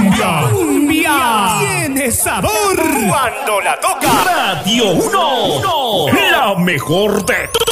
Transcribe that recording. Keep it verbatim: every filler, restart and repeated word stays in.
cumbia. Cumbia. Tiene sabor. Cuando la toca. Radio uno. La mejor de